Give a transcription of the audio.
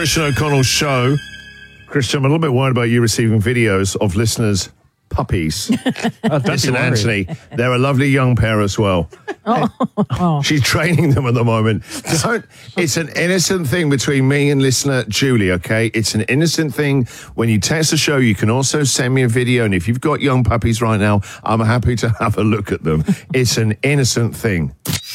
Christian O'Connell show. Christian, I'm a little bit worried about you receiving videos of listeners' puppies. Listen, Anthony, they're a lovely young pair as well. She's training them at the moment. It's an innocent thing between me and listener Julie, okay? It's an innocent thing. When you text the show, you can also send me a video, and if you've got young puppies right now, I'm happy to have a look at them. It's an innocent thing.